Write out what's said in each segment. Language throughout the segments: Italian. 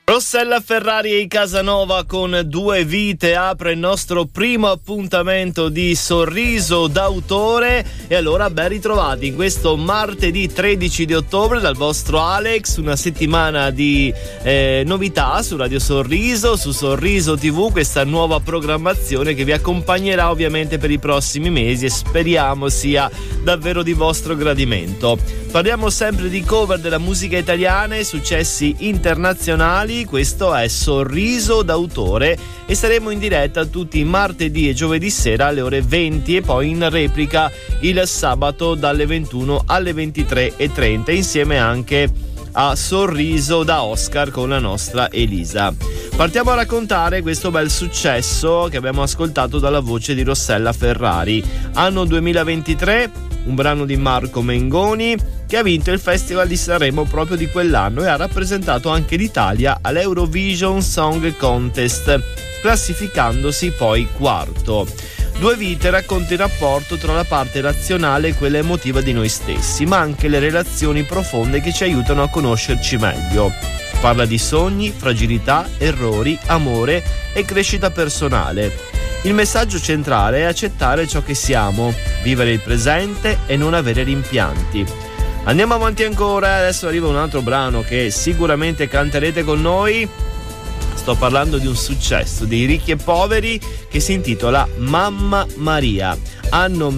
Rossella Ferrari e Casanova con Due Vite apre il nostro primo appuntamento di Sorriso d'autore. E allora ben ritrovati in questo martedì 13 di ottobre dal vostro Alex, una settimana di novità su Radio Sorriso, su Sorriso TV, questa nuova programmazione che vi accompagnerà ovviamente per i prossimi mesi e speriamo sia davvero di vostro gradimento. Parliamo sempre di cover della musica italiana e successi internazionali. Questo è Sorriso d'autore e saremo in diretta tutti i martedì e giovedì sera alle ore 20 e poi in replica il sabato dalle 21 alle 23:30 insieme anche a Sorriso da Oscar con la nostra Elisa. Partiamo a raccontare questo bel successo che abbiamo ascoltato dalla voce di Rossella Ferrari. Anno 2023, un brano di Marco Mengoni che ha vinto il Festival di Sanremo proprio di quell'anno e ha rappresentato anche l'Italia all'Eurovision Song Contest, classificandosi poi quarto. Due Vite racconta il rapporto tra la parte razionale e quella emotiva di noi stessi, ma anche le relazioni profonde che ci aiutano a conoscerci meglio. Parla di sogni, fragilità, errori, amore e crescita personale. Il messaggio centrale è accettare ciò che siamo, vivere il presente e non avere rimpianti. Andiamo avanti ancora, adesso arriva un altro brano che sicuramente canterete con noi. Sto parlando di un successo dei Ricchi e Poveri che si intitola Mamma Maria. Anno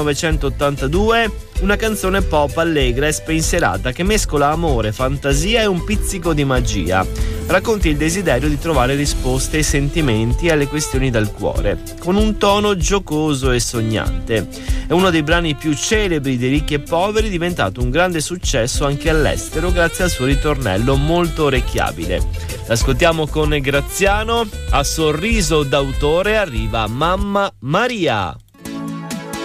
1982, una canzone pop allegra e spensierata che mescola amore, fantasia e un pizzico di magia. Racconta il desiderio di trovare risposte ai sentimenti e alle questioni del cuore, con un tono giocoso e sognante. È uno dei brani più celebri dei Ricchi e Poveri, diventato un grande successo anche all'estero grazie al suo ritornello molto orecchiabile. L'ascoltiamo con Graziano, a Sorriso d'autore arriva Mamma Maria.